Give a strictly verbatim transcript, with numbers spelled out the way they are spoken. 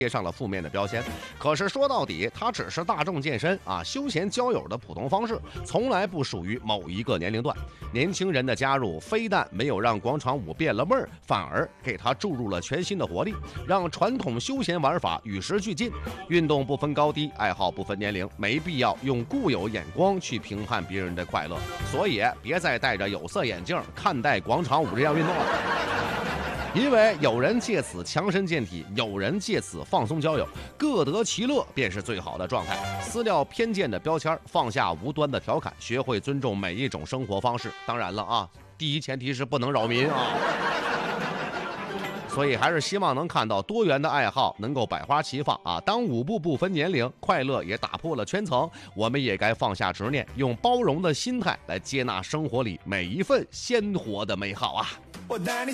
贴上了负面的标签。可是说到底，它只是大众健身啊、休闲交友的普通方式，从来不属于某一个年龄段。年轻人的加入，非但没有让广场舞变了味儿，反而给它注入了全新的活力，让传统休闲玩法与时俱进。运动不分高低，爱好不分年龄，没必要用固有眼光去评判别人的快乐。所以，别再戴着有色眼镜看待广场舞这项运动了。因为有人借此强身健体，有人借此放松交友，各得其乐便是最好的状态。撕掉偏见的标签，放下无端的调侃，学会尊重每一种生活方式。当然了啊，第一前提是不能扰民啊。所以还是希望能看到多元的爱好能够百花齐放啊！当舞步不分年龄，快乐也打破了圈层，我们也该放下执念，用包容的心态来接纳生活里每一份鲜活的美好啊！